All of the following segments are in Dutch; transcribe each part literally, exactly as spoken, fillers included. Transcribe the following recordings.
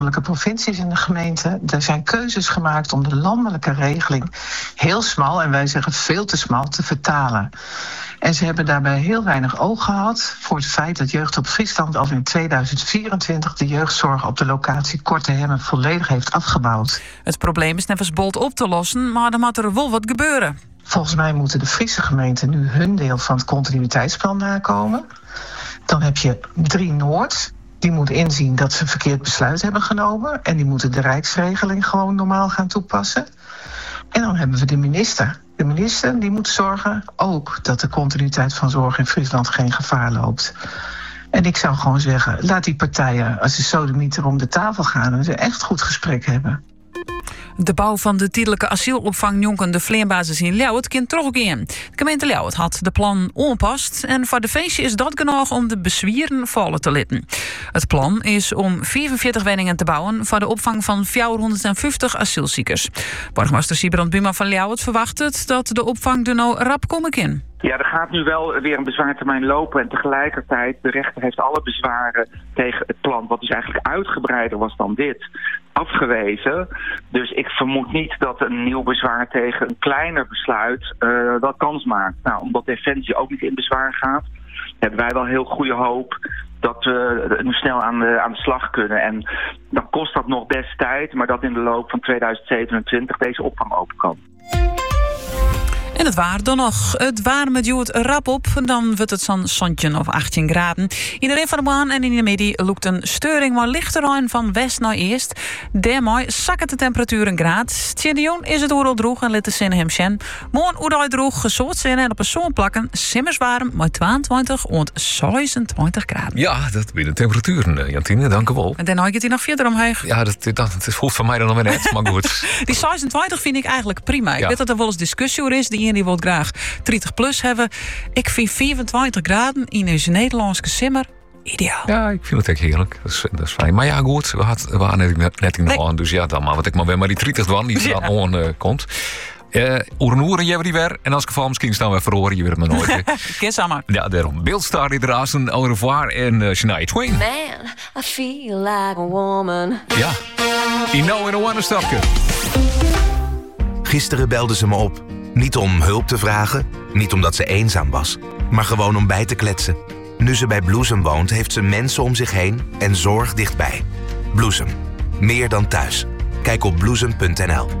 provincies en de gemeenten. Er zijn keuzes gemaakt om de landelijke regeling heel smal, en wij zeggen veel te smal, te vertalen. En ze hebben daarbij heel weinig oog gehad voor het feit dat Jeugdhulp Friesland al in tweeduizend vierentwintig de jeugdzorg op de locatie Korte Hemmen volledig heeft afgebouwd. Het probleem is nevens bold op te lossen, maar dan moet er wel wat gebeuren. Volgens mij moeten de Friese gemeenten nu hun deel van het continuïteitsplan nakomen. Dan heb je drie Noord. Die moet inzien dat ze een verkeerd besluit hebben genomen. En die moeten de Rijksregeling gewoon normaal gaan toepassen. En dan hebben we de minister. De minister die moet zorgen ook dat de continuïteit van zorg in Friesland geen gevaar loopt. En ik zou gewoon zeggen, laat die partijen als de sodemieter om de tafel gaan en ze echt goed gesprek hebben. De bouw van de tijdelijke asielopvang Jonken de Vleerbasis in Ljouwert kan toch ook in. De gemeente Ljouwert had de plan onpast en voor de feestje is dat genoeg om de bezwieren vallen te litten. Het plan is om vierenveertig woningen te bouwen voor de opvang van vierhonderdvijftig asielziekers. Burgemeester Siebrand Buma van Ljouwert verwacht het dat de opvang er nou rap komen kan. Ja, er gaat nu wel weer een bezwaartermijn lopen en tegelijkertijd de rechter heeft alle bezwaren tegen het plan, wat dus eigenlijk uitgebreider was dan dit, afgewezen. Dus ik vermoed niet dat een nieuw bezwaar tegen een kleiner besluit uh, dat kans maakt. Nou, omdat Defensie ook niet in bezwaar gaat, hebben wij wel heel goede hoop dat we nu snel aan de, aan de slag kunnen. En dan kost dat nog best tijd, maar dat in de loop van tweeduizend zevenentwintig deze opvang open kan. En het waar dan nog. Het warme duwt rap op. Dan wordt het zo'n zoontje of achttien graden. Iedereen van de baan en in de middag loopt een steuring maar lichter aan van west naar eerst. Daarmee zakken de temperatuur een graad. Tjedion is het oorlog droeg en litte zin hem sjen. Moon oerdai droeg gesoord zijn en op een zo'n plakken. Simmers warm met tweeëntwintig en zesentwintig graden. Ja, dat binnen temperaturen, Jantine. Dank u wel. En dan gaat hij nog verder omheen. Ja, dat, dat, dat hoeft van mij dan nog weer net. Maar goed. Die zesentwintig vind ik eigenlijk prima. Ik Ja. weet dat er wel eens discussie over is. Die die wil graag dertig plus hebben. Ik vind vierentwintig graden in een Nederlandse simmer ideaal. Ja, ik vind het echt heerlijk. Dat is, dat is fijn. Maar ja, goed, we, had, we waren net, net in de Nee. aan. Dus ja, dan maar wat ik maar weer maar die dertig doen, die Ja. dan aan uh, komt. Uh, Oeren jij weer weer. En als geval misschien staan we verloren. Je weet het maar nooit. Hè. Kiss maar. Ja, daarom. Beeldstar die erazen. Au revoir en uh, Shania Twain. Man, I feel like a woman. Ja. You know in a one stapje. Gisteren belde ze me op. Niet om hulp te vragen, niet omdat ze eenzaam was, maar gewoon om bij te kletsen. Nu ze bij Bloesem woont, heeft ze mensen om zich heen en zorg dichtbij. Bloesem. Meer dan thuis. Kijk op bloesem punt n l.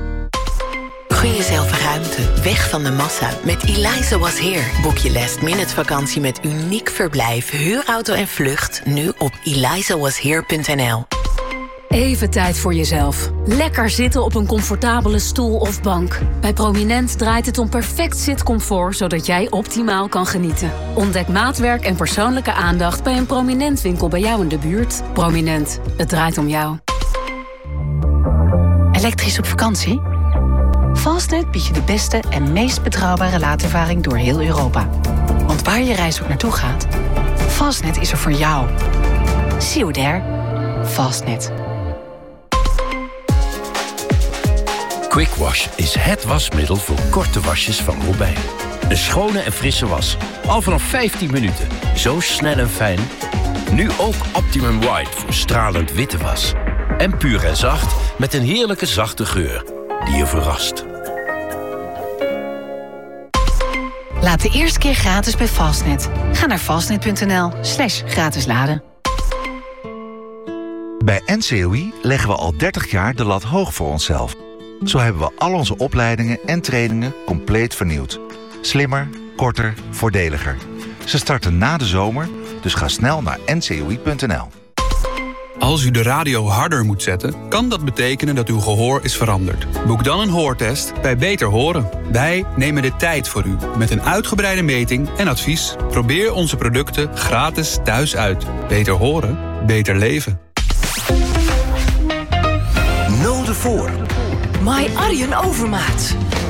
Gun jezelf ruimte, weg van de massa. Met Eliza Was Here boek je last minute vakantie met uniek verblijf, huurauto en vlucht. Nu op eliza was here punt n l. Even tijd voor jezelf. Lekker zitten op een comfortabele stoel of bank. Bij Prominent draait het om perfect zitcomfort, zodat jij optimaal kan genieten. Ontdek maatwerk en persoonlijke aandacht bij een Prominent winkel bij jou in de buurt. Prominent, het draait om jou. Elektrisch op vakantie? Fastnet biedt je de beste en meest betrouwbare laadervaring door heel Europa. Want waar je reis ook naartoe gaat, Fastnet is er voor jou. See you there. Fastnet. Quick Wash is het wasmiddel voor korte wasjes van Robijn. Een schone en frisse was. Al vanaf vijftien minuten. Zo snel en fijn. Nu ook Optimum White voor stralend witte was. En puur en zacht met een heerlijke zachte geur die je verrast. Laat de eerste keer gratis bij Fastnet. Ga naar fastnet punt n l slash gratis laden. Bij N C O I leggen we al dertig jaar de lat hoog voor onszelf. Zo hebben we al onze opleidingen en trainingen compleet vernieuwd. Slimmer, korter, voordeliger. Ze starten na de zomer, dus ga snel naar n c o i punt n l. Als u de radio harder moet zetten, kan dat betekenen dat uw gehoor is veranderd. Boek dan een hoortest bij Beter Horen. Wij nemen de tijd voor u met een uitgebreide meting en advies. Probeer onze producten gratis thuis uit. Beter horen, beter leven. Nul de voor. My Arjen Overmaat.